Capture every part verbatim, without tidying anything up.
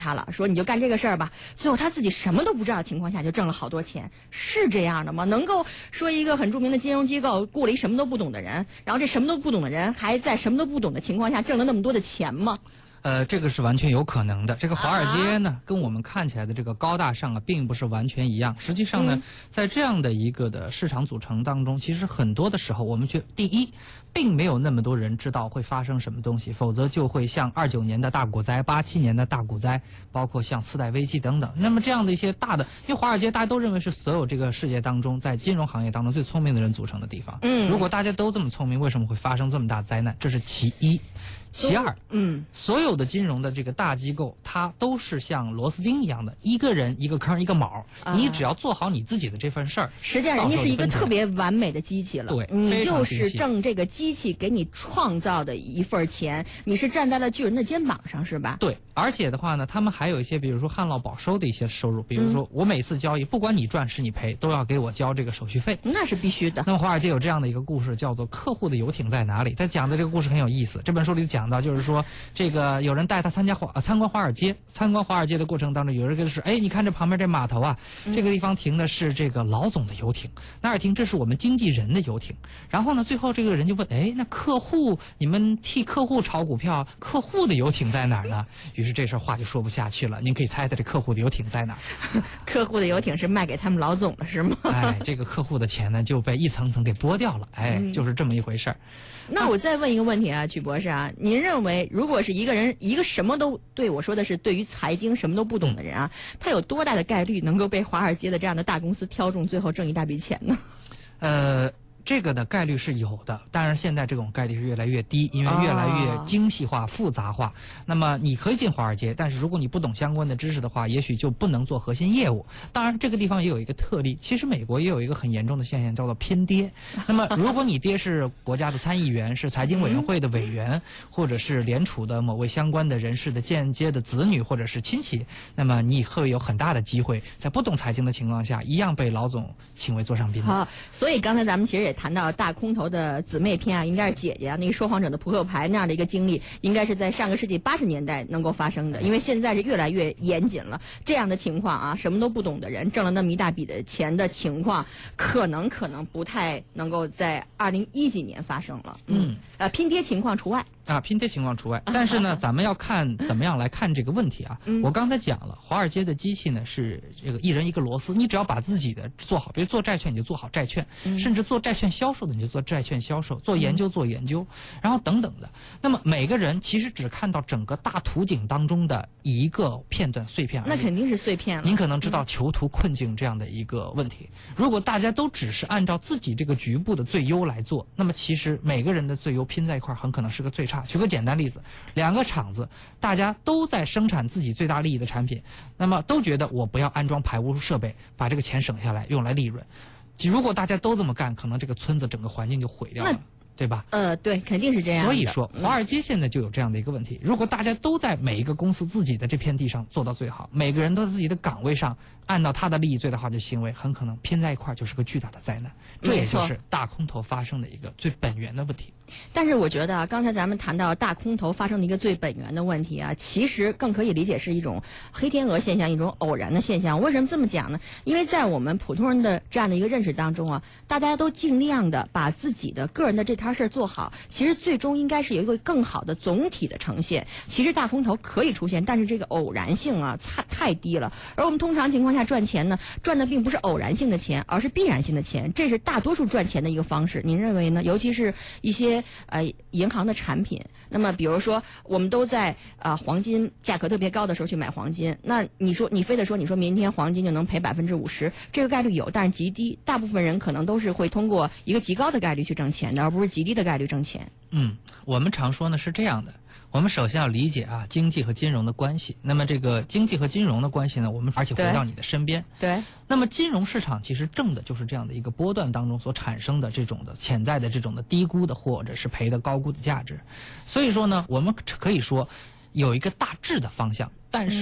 他了，说你就干这个事儿吧。最后他自己什么都不知道的情况下就挣了好多钱，是这样的吗？能够说一个很著名的金融机构雇了一什么都不懂的人，然后这什么都不懂的人还在什么都不懂的情况下挣了那么多的钱吗？ 呃，这个是完全有可能的。这个华尔街呢，啊、跟我们看起来的这个高大上啊，并不是完全一样。实际上呢，嗯、在这样的一个的市场组成当中，其实很多的时候，我们觉第一，并没有那么多人知道会发生什么东西，否则就会像二九年的大股灾、八七年的大股灾，包括像次贷危机等等。那么这样的一些大的，因为华尔街大家都认为是所有这个世界当中，在金融行业当中最聪明的人组成的地方。嗯，如果大家都这么聪明，为什么会发生这么大灾难？这是其一。其二，嗯，所有的金融的这个大机构，它都是像螺丝钉一样的，一个人一个坑一个卯，啊、你只要做好你自己的这份事儿， 实际上人家是一个特别完美的机器了， 对， 你就是挣这个机器给你创造的一份钱，你是站在了巨人的肩膀上，是吧？ 对，而且的话呢，他们还有一些，比如说旱涝保收的一些收入，比如说我每次交易，不管你赚是你赔，都要给我交这个手续费， 那是必须的。 那么华尔街有这样的一个故事，叫做客户的游艇在哪里？他讲的这个故事很有意思，这本书里讲到就是说。这个有人带他参加华参观华尔街，参观华尔街的过程当中，有人跟他说：“哎，你看这旁边这码头啊，这个地方停的是这个老总的游艇，那儿停这是我们经纪人的游艇。”然后呢，最后这个人就问：“哎，那客户你们替客户炒股票，客户的游艇在哪儿呢？”于是这事话就说不下去了。您可以猜猜这客户的游艇在哪儿？ 客户的游艇是卖给他们老总的是吗？ 哎，这个客户的钱呢就被一层层给剥掉了，哎，嗯、就是这么一回事儿。 那我再问一个问题啊，曲博士啊，您认为如果是一个人一个什么都对我说的是对于财经什么都不懂的人啊，他有多大的概率能够被华尔街的这样的大公司挑中，最后挣一大笔钱呢？ 呃。这个的概率是有的，当然现在这种概率是越来越低，因为越来越精细化、复杂化。那么你可以进华尔街，但是如果你不懂相关的知识的话，也许就不能做核心业务。当然，这个地方也有一个特例，其实美国也有一个很严重的现象，叫做偏跌。那么如果你爹是国家的参议员，是财经委员会的委员，或者是联储的某位相关的人士的间接的子女或者是亲戚，那么你会有很大的机会在不懂财经的情况下，一样被老总请为座上宾。 好，所以刚才咱们其实也谈到大空头的姊妹篇啊，应该是姐姐啊，那个说谎者的扑克牌那样的一个经历，应该是在上个世纪八十年代能够发生的，因为现在是越来越严谨了。这样的情况啊，什么都不懂的人挣了那么一大笔的钱的情况，可能可能不太能够在二零一几年发生了。嗯，呃，拼跌情况除外。 啊，拼跌情况除外，但是呢，咱们要看怎么样来看这个问题啊。嗯、我刚才讲了，华尔街的机器呢是这个一人一个螺丝，你只要把自己的做好，比如做债券你就做好债券，嗯、甚至做债券销售的你就做债券销售，做研究做研究，嗯、然后等等的。那么每个人其实只看到整个大图景当中的一个片段碎片而已。 那肯定是碎片了。 您可能知道囚徒困境这样的一个问题，嗯、如果大家都只是按照自己这个局部的最优来做，那么其实每个人的最优拼在一块，很可能是个最差。举个简单例子，两个厂子大家都在生产自己最大利益的产品，那么都觉得我不要安装排污设备，把这个钱省下来用来利润。如果大家都这么干，可能这个村子整个环境就毁掉了。对吧？ 呃，对，肯定是这样的。 所以说，华尔街现在就有这样的一个问题：如果大家都在每一个公司自己的这片地上做到最好，每个人都在自己的岗位上按照他的利益最大化的行为，很可能拼在一块就是个巨大的灾难。这也就是大空头发生的一个最本源的问题。 但是我觉得啊，刚才咱们谈到大空头发生的一个最本源的问题啊，其实更可以理解是一种黑天鹅现象，一种偶然的现象。为什么这么讲呢？因为在我们普通人的这样的一个认识当中啊，大家都尽量的把自己的个人的这摊事做好，其实最终应该是有一个更好的总体的呈现。其实大空头可以出现，但是这个偶然性啊太太低了。而我们通常情况下赚钱呢，赚的并不是偶然性的钱，而是必然性的钱，这是大多数赚钱的一个方式。您认为呢？尤其是一些呃银行的产品，那么比如说我们都在啊、呃、黄金价格特别高的时候去买黄金，那你说你非得说你说明天黄金就能赔百分之五十，这个概率有，但是极低。大部分人可能都是会通过一个极高的概率去挣钱的，而不是极低的概率挣钱。 嗯，我们常说呢是这样的。我们首先要理解啊经济和金融的关系。那么这个经济和金融的关系呢，我们而且回到你的身边。 对。 那么金融市场其实挣的就是这样的一个波段当中所产生的这种的潜在的这种的低估的或者是赔的高估的价值。所以说呢，我们可以说有一个大致的方向，但是呢。嗯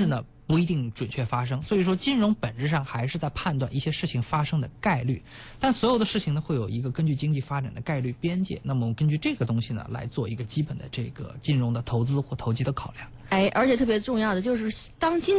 不一定准确发生。所以说金融本质上还是在判断一些事情发生的概率，但所有的事情呢会有一个根据经济发展的概率边界，那么我们根据这个东西呢来做一个基本的这个金融的投资或投机的考量。 哎，而且特别重要的就是当金